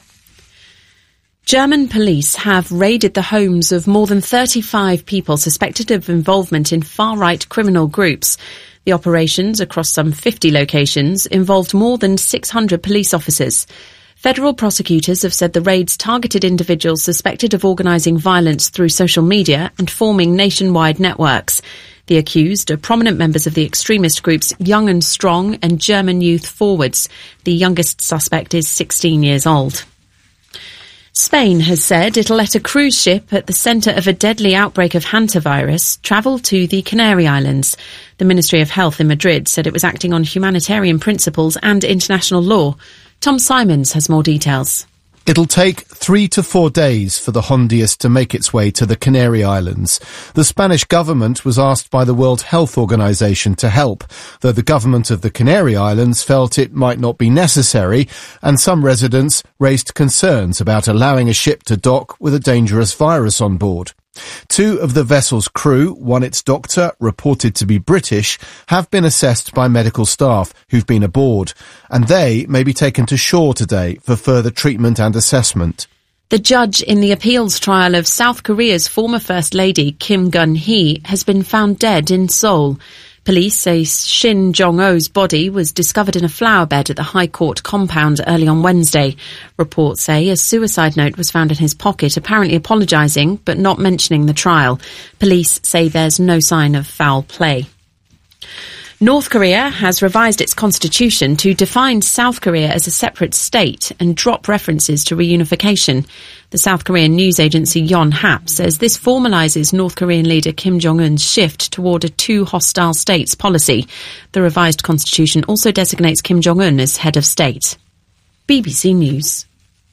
German police have raided the homes of more than 35 people suspected of involvement in far-right criminal groups. The operations across some 50 locations involved more than 600 police officers. Federal prosecutors have said the raids targeted individuals suspected of organising violence through social media and forming nationwide networks. The accused are prominent members of the extremist groups Young and Strong and German Youth Forwards. The youngest suspect is 16 years old. Spain has said it'll let a cruise ship at the centre of a deadly outbreak of hantavirus travel to the Canary Islands. The Ministry of Health in Madrid said it was acting on humanitarian principles and international law. Tom Simons has more details. It'll take 3 to 4 days for the Hondias to make its way to the Canary Islands. The Spanish government was asked by the World Health Organization to help, though the government of the Canary Islands felt it might not be necessary, and some residents raised concerns about allowing a ship to dock with a dangerous virus on board. 2 of the vessel's crew, one its doctor, reported to be British, have been assessed by medical staff who've been aboard, and they may be taken to shore today for further treatment and assessment. The judge in the appeals trial of South Korea's former First Lady Kim Gun-hee has been found dead in Seoul. Police say Shin Jong-o's body was discovered in a flower bed at the High Court compound early on Wednesday. Reports say a suicide note was found in his pocket, apparently apologising but not mentioning the trial. Police say there's no sign of foul play. North Korea has revised its constitution to define South Korea as a separate state and drop references to reunification. The South Korean news agency Yonhap says this formalises North Korean leader Kim Jong-un's shift toward a two hostile states policy. The revised constitution also designates Kim Jong-un as head of state. BBC News.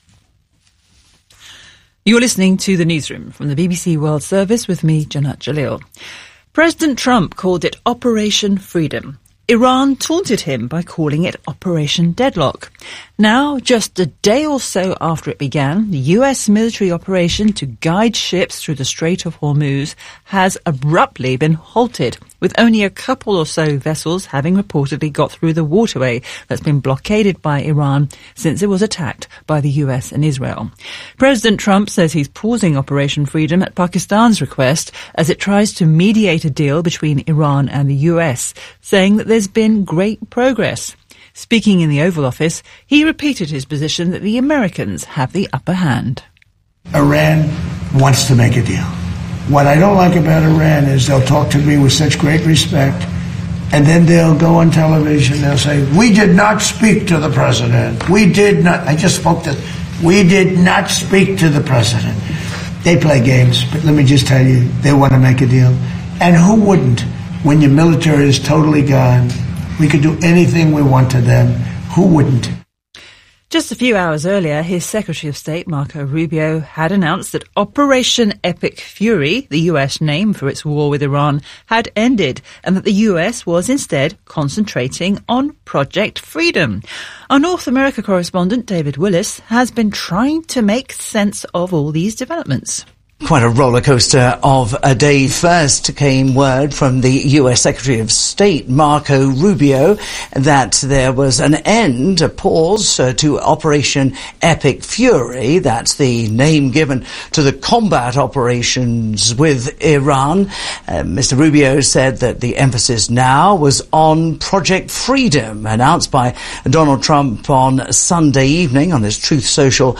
You're listening to The Newsroom from the BBC World Service with me, Janat Jalil. President Trump called it Operation Freedom. Iran taunted him by calling it Operation Deadlock. Now, just a day or so after it began, the US military operation to guide ships through the Strait of Hormuz has abruptly been halted, with only a couple or so vessels having reportedly got through the waterway that's been blockaded by Iran since it was attacked by the US and Israel. President Trump says he's pausing Operation Freedom at Pakistan's request as it tries to mediate a deal between Iran and the US, saying that there's been great progress. Speaking in the Oval Office, he repeated his position that the Americans have the upper hand. Iran wants to make a deal. What I don't like about Iran is they'll talk to me with such great respect, and then they'll go on television, they'll say, we did not speak to the president. We did not. I just spoke to, we did not speak to the president. They play games, but let me just tell you, they want to make a deal. And who wouldn't? When your military is totally gone, we could do anything we want to them. Who wouldn't? Just a few hours earlier, his Secretary of State, Marco Rubio, had announced that Operation Epic Fury, the US name for its war with Iran, had ended and that the US was instead concentrating on Project Freedom. Our North America correspondent, David Willis, has been trying to make sense of all these developments. Quite a roller coaster of a day. First came word from the US Secretary of State, Marco Rubio, that there was an end, a pause to Operation Epic Fury. That's the name given to the combat operations with Iran. Mr. Rubio said that the emphasis now was on Project Freedom, announced by Donald Trump on Sunday evening on his Truth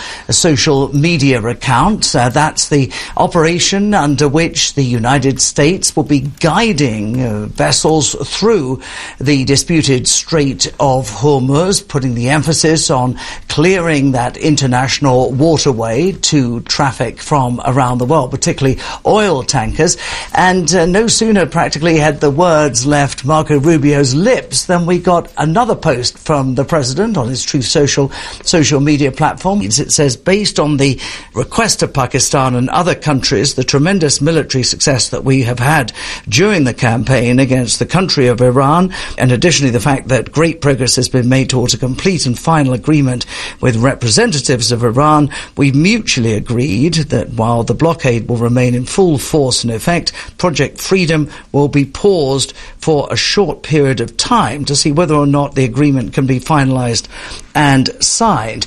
social media account. That's the operation under which the United States will be guiding vessels through the disputed Strait of Hormuz, putting the emphasis on clearing that international waterway to traffic from around the world, particularly oil tankers. And no sooner practically had the words left Marco Rubio's lips than we got another post from the president on his Truth social media platform. It says, based on the request of Pakistan and other countries, the tremendous military success that we have had during the campaign against the country of Iran, and additionally the fact that great progress has been made towards a complete and final agreement with representatives of Iran, we mutually agreed that while the blockade will remain in full force and effect, Project Freedom will be paused for a short period of time to see whether or not the agreement can be finalized and signed.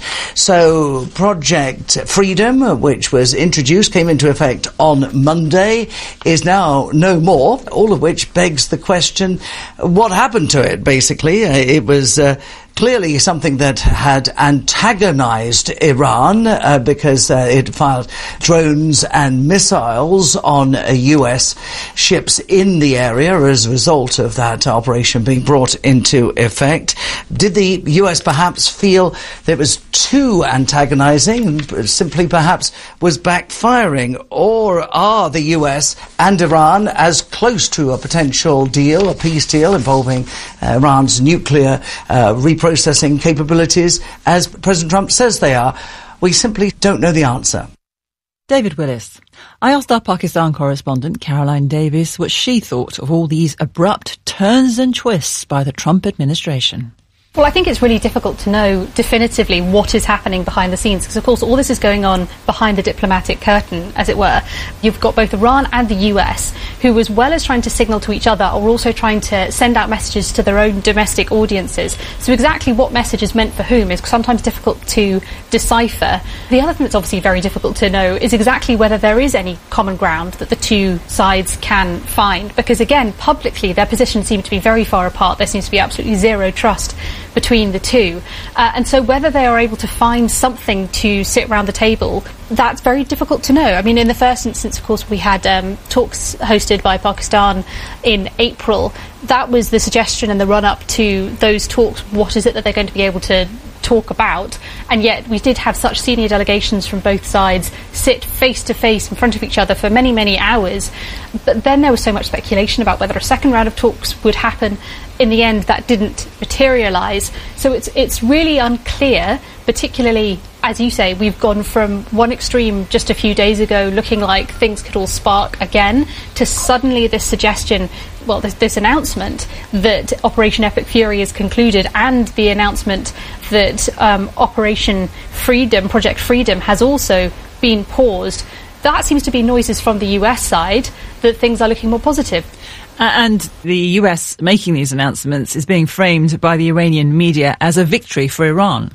So Project Freedom, which was introduced, came into effect on Monday, is now no more, all of which begs the question, what happened to it, basically? It was clearly something that had antagonized Iran because it fired drones and missiles on US ships in the area as a result of that operation being brought into effect. Did the US perhaps feel that it was too antagonizing and simply perhaps was backfiring? Or are the US and Iran as close to a potential deal, a peace deal involving Iran's nuclear reprocessing capabilities as President Trump says they are? We simply don't know the answer. David Willis. I asked our Pakistan correspondent, Caroline Davies, what she thought of all these abrupt turns and twists by the Trump administration. Well, I think it's really difficult to know definitively what is happening behind the scenes because, of course, all this is going on behind the diplomatic curtain, as it were. You've got both Iran and the US, who, as well as trying to signal to each other, are also trying to send out messages to their own domestic audiences. So exactly what message is meant for whom is sometimes difficult to decipher. The other thing that's obviously very difficult to know is exactly whether there is any common ground that the two sides can find. Because, again, publicly, their positions seem to be very far apart. There seems to be absolutely zero trust between the two. And so whether they are able to find something to sit around the table, that's very difficult to know. I mean, in the first instance, of course, we had talks hosted by Pakistan in April. That was the suggestion in the run-up to those talks. What is it that they're going to be able to talk about? And yet we did have such senior delegations from both sides sit face to face in front of each other for many, many hours. But then there was so much speculation about whether a second round of talks would happen. In the end, that didn't materialise. So it's really unclear, particularly, as you say, we've gone from one extreme just a few days ago looking like things could all spark again to suddenly this suggestion, well, this announcement that Operation Epic Fury is concluded and the announcement that Operation Freedom, Project Freedom, has also been paused. That seems to be noises from the US side that things are looking more positive. And the US making these announcements is being framed by the Iranian media as a victory for Iran.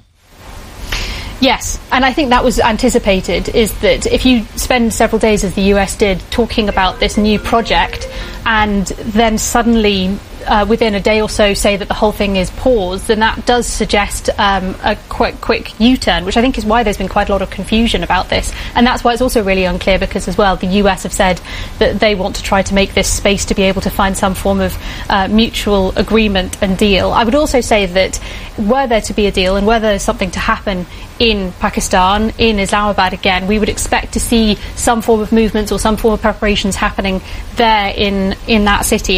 Yes, and I think that was anticipated, is that if you spend several days, as the US did, talking about this new project and then suddenly within a day or so say that the whole thing is paused, then that does suggest a quick U-turn, which I think is why there's been quite a lot of confusion about this. And that's why it's also really unclear, because as well the US have said that they want to try to make this space to be able to find some form of mutual agreement and deal. I would also say that were there to be a deal and were there something to happen in Pakistan, in Islamabad again, we would expect to see some form of movements or some form of preparations happening there in that city.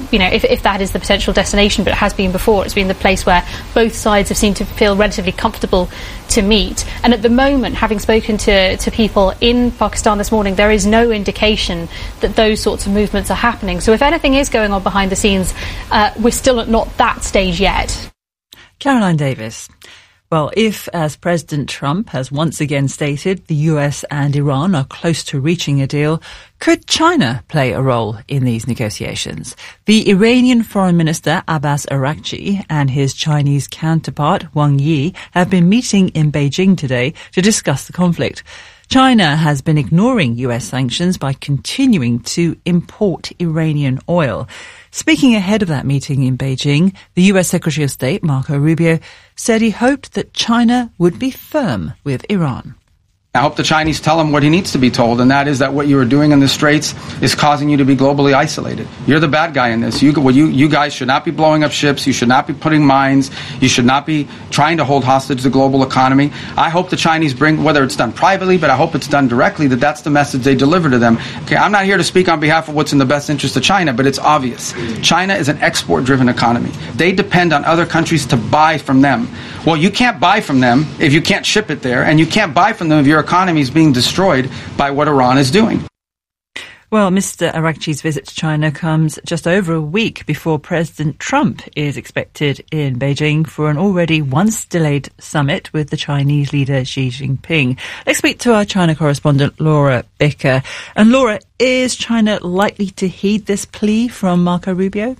if that is the potential destination, but it has been before. It's been the place where both sides have seemed to feel relatively comfortable to meet. And at the moment, having spoken to people in Pakistan this morning, there is no indication that those sorts of movements are happening. So if anything is going on behind the scenes, we're still at not that stage yet. Caroline Davis. Well, if, as President Trump has once again stated, the US and Iran are close to reaching a deal, could China play a role in these negotiations? The Iranian Foreign Minister Abbas Araghchi and his Chinese counterpart Wang Yi have been meeting in Beijing today to discuss the conflict. China has been ignoring US sanctions by continuing to import Iranian oil. Speaking ahead of that meeting in Beijing, the US Secretary of State, Marco Rubio, said he hoped that China would be firm with Iran. I hope the Chinese tell him what he needs to be told, and that is that what you are doing in the Straits is causing you to be globally isolated. You're the bad guy in this. You guys should not be blowing up ships. You should not be putting mines. You should not be trying to hold hostage the global economy. I hope the Chinese bring, whether it's done privately, but I hope it's done directly, that's the message they deliver to them. Okay, I'm not here to speak on behalf of what's in the best interest of China, but it's obvious. China is an export-driven economy. They depend on other countries to buy from them. Well, you can't buy from them if you can't ship it there, and you can't buy from them if your economy is being destroyed by what Iran is doing. Well, Mr. Araghchi's visit to China comes just over a week before President Trump is expected in Beijing for an already once delayed summit with the Chinese leader Xi Jinping. Let's speak to our China correspondent Laura Bicker. And Laura, is China likely to heed this plea from Marco Rubio?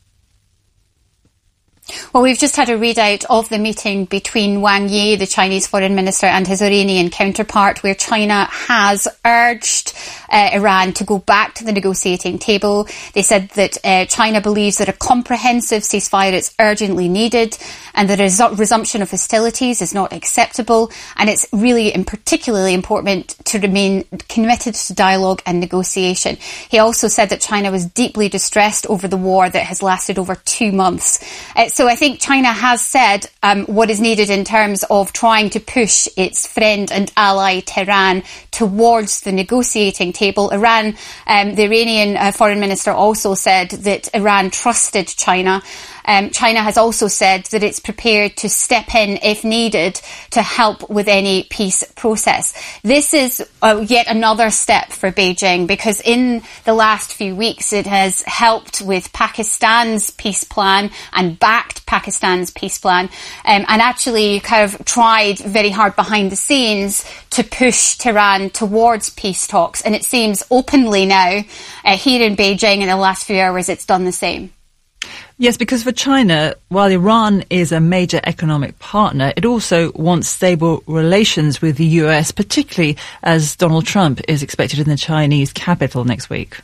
Well, we've just had a readout of the meeting between Wang Yi, the Chinese foreign minister, and his Iranian counterpart, where China has urged Iran to go back to the negotiating table. They said that China believes that a comprehensive ceasefire is urgently needed and that a resumption of hostilities is not acceptable. And it's really and particularly important to remain committed to dialogue and negotiation. He also said that China was deeply distressed over the war that has lasted over 2 months. So I think China has said what is needed in terms of trying to push its friend and ally Tehran towards the negotiating table. Iran, the Iranian foreign minister also said that Iran trusted China. China has also said that it's prepared to step in if needed to help with any peace process. This is yet another step for Beijing, because in the last few weeks it has helped with Pakistan's peace plan and backed Pakistan's peace plan, and actually kind of tried very hard behind the scenes to push Tehran towards peace talks. And it seems openly now here in Beijing in the last few hours it's done the same. Yes, because for China, while Iran is a major economic partner, it also wants stable relations with the US, particularly as Donald Trump is expected in the Chinese capital next week.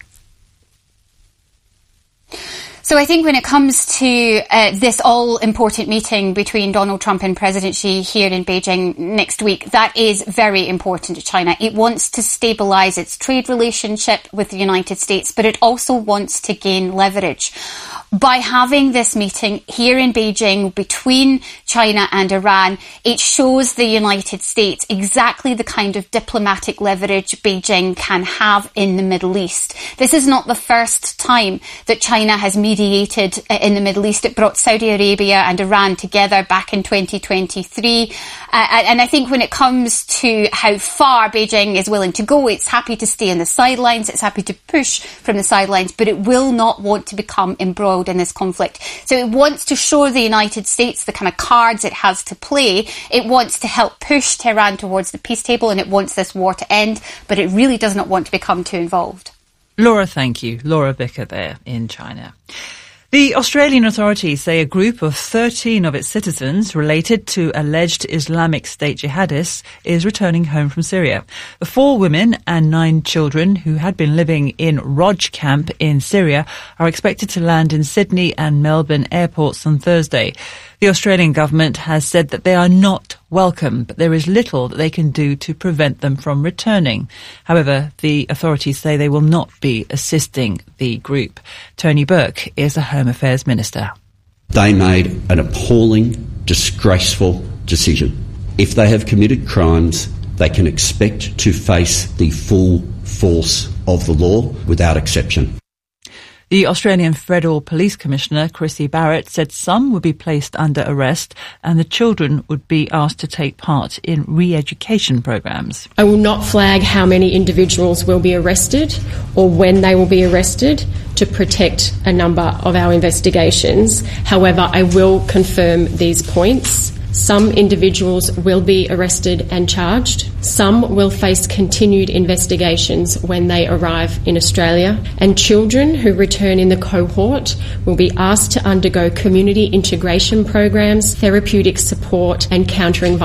So I think when it comes to this all-important meeting between Donald Trump and President Xi here in Beijing next week, that is very important to China. It wants to stabilise its trade relationship with the United States, but it also wants to gain leverage. By having this meeting here in Beijing between China and Iran, it shows the United States exactly the kind of diplomatic leverage Beijing can have in the Middle East. This is not the first time that China has mediated in the Middle East. It brought Saudi Arabia and Iran together back in 2023. And I think when it comes to how far Beijing is willing to go, it's happy to stay on the sidelines, it's happy to push from the sidelines, but it will not want to become embroiled in this conflict. So it wants to show the United States the kind of cards it has to play. It wants to help push Tehran towards the peace table, and it wants this war to end, but it really does not want to become too involved. Laura, thank you. Laura Bicker there in China. The Australian authorities say a group of 13 of its citizens related to alleged Islamic State jihadists is returning home from Syria. The 4 women and 9 children who had been living in Roj camp in Syria are expected to land in Sydney and Melbourne airports on Thursday. The Australian government has said that they are not welcome, but there is little that they can do to prevent them from returning. However, the authorities say they will not be assisting the group. Tony Burke is the Home Affairs Minister. They made an appalling, disgraceful decision. If they have committed crimes, they can expect to face the full force of the law without exception. The Australian Federal Police Commissioner, Chrissy Barrett, said some would be placed under arrest and the children would be asked to take part in re-education programs. I will not flag how many individuals will be arrested or when they will be arrested to protect a number of our investigations. However, I will confirm these points. Some individuals will be arrested and charged. Some will face continued investigations when they arrive in Australia. And children who return in the cohort will be asked to undergo community integration programs, therapeutic support and countering violence.